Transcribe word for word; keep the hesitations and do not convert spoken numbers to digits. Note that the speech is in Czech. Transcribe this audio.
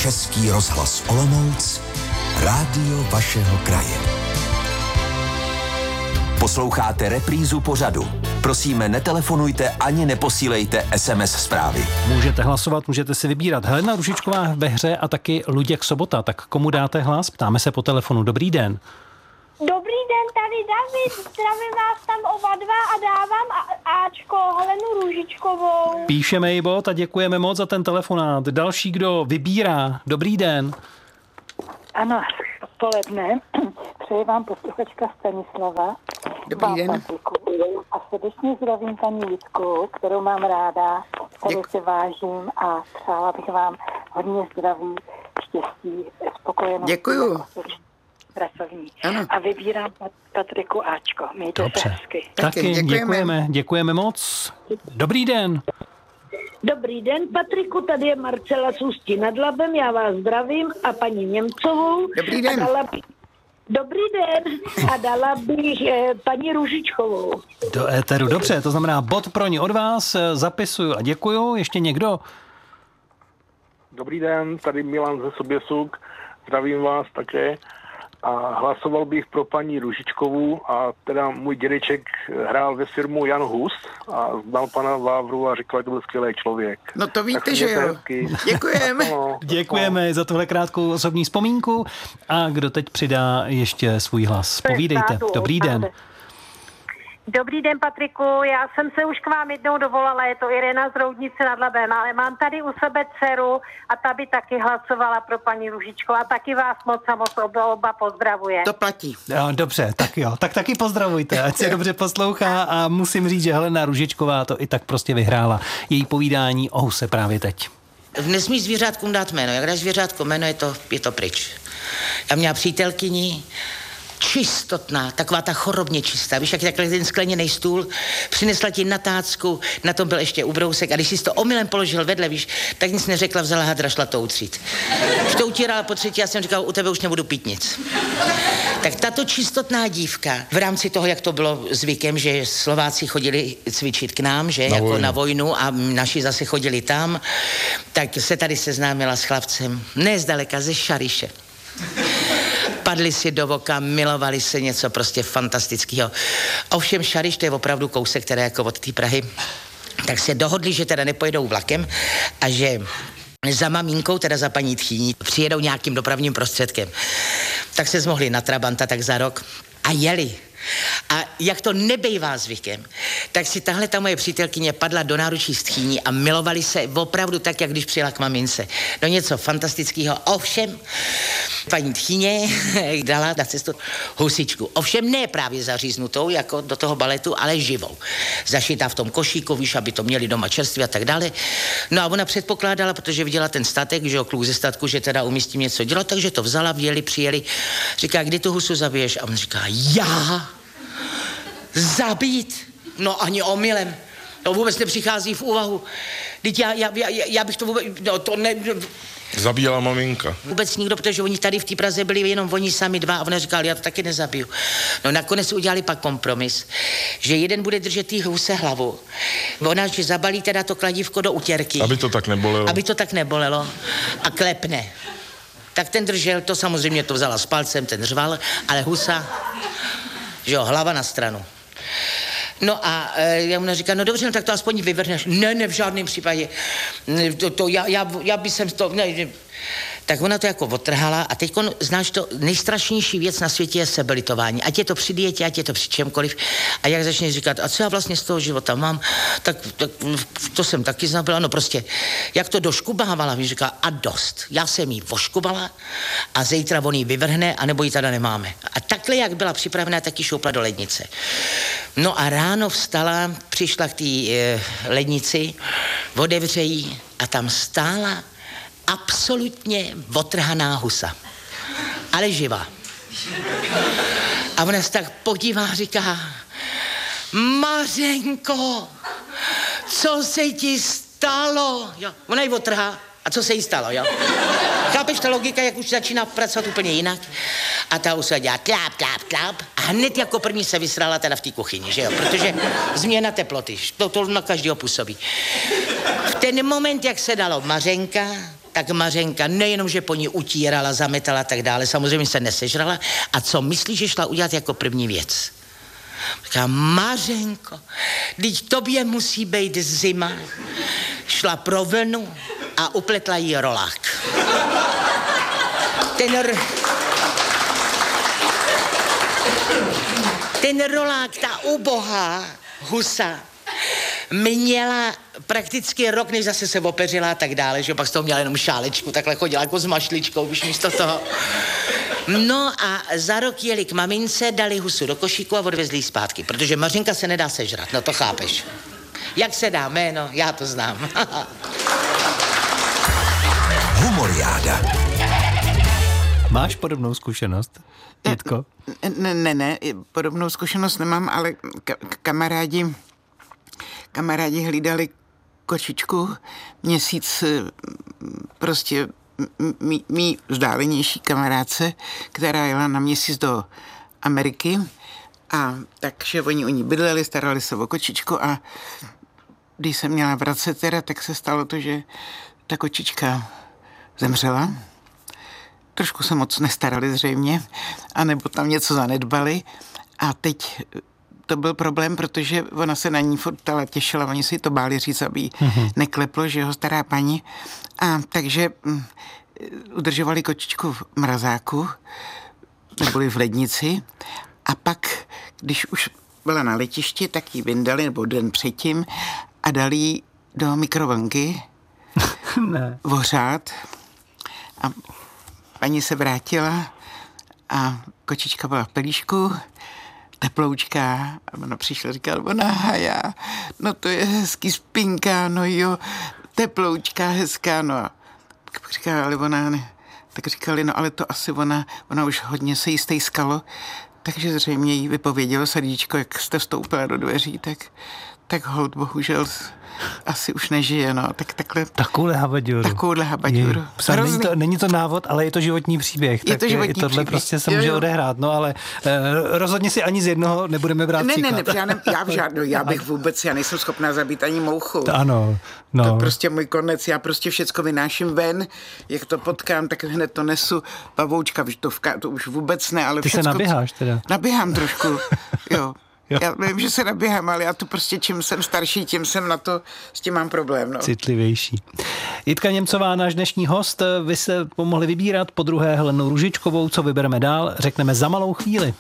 Český rozhlas Olomouc, rádio vašeho kraje. Posloucháte reprízu pořadu. Prosíme, netelefonujte ani neposílejte es em es zprávy. Můžete hlasovat, můžete si vybírat. Helena Růžičková ve hře a taky Luděk Sobota. Tak komu dáte hlas? Ptáme se po telefonu. Dobrý den. Dobrý den, tady David. Zdravím vás tam oba dva a dávám a- Ačko, Helenu Růžičkovou. Píšeme ji bod a děkujeme moc za ten telefonát. Další, kdo vybírá. Dobrý den. Ano, odpoledne. Přeji vám posluchačka Stanislava. Dobrý vám den. Patriku. A srdečně zdravím paní Jitku, kterou mám ráda, kterou se vážím a přála bych vám hodně zdraví, štěstí, spokojenosti. Děkuju. Pracovní. Ano. A vybírám Patriku Ačko. Mějte Dobře. se hezky. Taky děkujeme. děkujeme. Děkujeme moc. Dobrý den. Dobrý den, Patriku, tady je Marcela z Ústí nad Labem, já vás zdravím a paní Němcovou. Dobrý den. A dala bych, dobrý den a dala bych eh, paní Růžičkovou. Do éteru. Dobře, to znamená bod pro ní od vás. Zapisuju a děkuju. Ještě někdo? Dobrý den, tady Milan ze Soběsuk, zdravím vás také a hlasoval bych pro paní Růžičkovou a teda můj dědeček hrál ve firmu Jan Hus a znal pana Vávru a říkal, že to byl skvělý člověk. No to víte, Tak že mějte jo. hezky. Děkujeme. No, Děkujeme za tuhle krátkou osobní vzpomínku. A kdo teď přidá ještě svůj hlas? Povídejte. Dobrý den. Dobrý den, Patriku. Já jsem se už k vám jednou dovolala, je to Irena z Roudnice nad Labem, ale mám tady u sebe dceru a ta by taky hlasovala pro paní Růžičkovou a taky vás moc a moc oba, oba pozdravuje. To platí. Jo, dobře, tak jo. Tak taky pozdravujte, ať se dobře poslouchá a musím říct, že Helena Růžičková to i tak prostě vyhrála. Její povídání o huse právě teď. Nesmí zvířátkům dát jméno. Jak dáš zvířátko jméno, je to, je to pryč. Já měla přítelkyni, čistotná, taková ta chorobně čistá. Víš, jak takhle ten skleněný stůl, přinesla ti na tácku, na tom byl ještě ubrousek a když jsi to omylem položil vedle, víš, tak nic neřekla, vzala hadra, šla to utřít. Už to utírala po třetí, já jsem říkal, u tebe už nebudu pít nic. Tak tato čistotná dívka, v rámci toho, jak to bylo zvykem, že Slováci chodili cvičit k nám, že, na jako vojnu. na vojnu a naši zase chodili tam, tak se tady seznámila s chlapcem, ne zdaleka, ze Šariše. Padli si do voka, milovali se, něco prostě fantastického. Ovšem Šariš, to je opravdu kousek, který jako od té Prahy, tak se dohodli, že teda nepojedou vlakem a že za maminkou, teda za paní Tchýní, přijedou nějakým dopravním prostředkem. Tak se zmohli na Trabanta tak za rok a jeli. A jak to nebejvá zvykem, tak si tahle ta moje přítelkyně padla do náručí s Tchýní a milovali se opravdu tak, jak když přijela k mamince. No něco fantastického. Ovšem, paní Tchýně dala na cestu husičku. Ovšem ne právě zaříznutou, jako do toho baletu, ale živou. Zašitá v tom košíku, víš, aby to měli doma čerstvě a tak dále. No a ona předpokládala, protože viděla ten statek, že jo, kluk ze statku, že teda umí něco dělat, takže to vzala, vjeli, přijeli. Říká, kdy tu husu zabiješ? A on říká, já? Zabít? No ani omylem. To vůbec nepřichází v úvahu. Teď já, já, já, já bych to vůbec... No, to ne... Zabíjela maminka. Vůbec nikdo, protože oni tady v té Praze byli jenom oni sami dva a ona říkala, já to taky nezabiju. No nakonec udělali pak kompromis, že jeden bude držet tý huse hlavu. Ona, že zabalí teda to kladívko do utěrky. Aby to tak nebolelo. Aby to tak nebolelo. A klepne. Tak ten držel, to samozřejmě to vzala s palcem, ten řval, ale husa, že jo, hlava na stranu. No a e, já mu říká, no dobře, no tak to aspoň vyvrhneš. Ne, ne, v žádném případě. To, to já, já, já bych sem to... Ne, ne. Tak ona to jako odtrhala a teď znáš to, nejstrašnější věc na světě je sebelitování. Ať je to při dietě, ať je to při čemkoliv. A jak začneš říkat, a co já vlastně z toho života mám, tak, tak to jsem taky znala. No prostě, jak to doškubávala, mi říká, a dost. Já jsem jí voškubala a zítra on jí vyvrhne, anebo ji teda nemáme. A takhle, jak byla připravená, tak ji šoupla do lednice. No a ráno vstala, přišla k té e, lednici, otevře jí a tam stála absolutně otrhaná husa. Ale živá. A ona se tak podívá a říká, Mařenko, co se ti stalo? Jo. Ona ji otrhá. A co se jí stalo, jo? Chápeš, ta logika, jak už začíná pracovat úplně jinak? A ta husa dělá kláp, kláp, kláp. A hned jako první se vysrala teda v té kuchyni, že jo? Protože změna teploty, to, to na každého působí. V ten moment, jak se dalo Mařenka, tak Mařenka nejenom, že po ní utírala, zametala a tak dále, samozřejmě se nesežrala. A co myslíš, že šla udělat jako první věc? Říká, Mařenko, teď tobě musí být zima. Šla pro vlnu a upletla jí rolák. Ten, r... Ten rolák, ta ubohá husa, měla prakticky rok, než zase se opeřila a tak dále, že pak z toho měla jenom šálečku, takhle chodila jako s mašličkou, víš, místo toho. No a za rok jeli k mamince, dali husu do košíku a odvezli ji zpátky, protože Mařenka se nedá sežrat, no to chápeš. Jak se dá jméno, já to znám. Humoriáda. Máš podobnou zkušenost, Jitko? Ne, ne, ne, podobnou zkušenost nemám, ale ka- kamarádi, kamarádi hlídali kočičku měsíc, prostě mý, mý vzdálenější kamarádce, která jela na měsíc do Ameriky, a takže oni u ní bydleli, starali se o kočičku, a když se měla vracet teda, tak se stalo to, že ta kočička zemřela. Trošku se moc nestarali zřejmě, anebo tam něco zanedbali, a teď to byl problém, protože ona se na ní furt těšila, oni si to báli říct, aby jí mm-hmm. nekleplo, že ho stará paní, a takže um, udržovali kočičku v mrazáku, neboli v lednici, a pak, když už byla na letišti, tak ji vyndali, nebo den předtím, a dali ji do mikrovlnky ohřát, a paní se vrátila a kočička byla v pelíšku, teploučká, a ona přišla, říkala, ona haja, no to je hezký spinka, no jo, teploučká, hezká, no a říkala, ale ona ne, tak říkali, no ale to asi ona, ona už hodně se jí stejskalo, takže zřejmě jí vypovědělo srdíčko, jak jste vstoupila do dveří, tak, tak hold bohužel asi už nežije, no, tak takhle. Takovouhle habaďuru. Takovouhle habaďuru. Není to, není to návod, ale je to životní příběh. Je tak to životní i tohle příběh. prostě se jo, může jo. odehrát, no, ale eh, rozhodně si ani z jednoho nebudeme brát ne, příklad. Ne, ne, ne, já, v žádnou, já bych vůbec, já nejsem schopná zabít ani mouchu. To ano, no. To prostě můj konec, já prostě všecko vynáším ven, jak to potkám, tak hned to nesu, pavoučka, vyštovka, to už vůbec ne, ale Ty všecko... se naběháš teda. Naběhám trošku, jo. Já vím, že se naběhám, ale já to prostě, čím jsem starší, tím jsem na to, s tím mám problém. No. Citlivější. Jitka Němcová, náš dnešní host, vy se pomohli vybírat, po druhé Helenu Růžičkovou, co vybereme dál, řekneme za malou chvíli.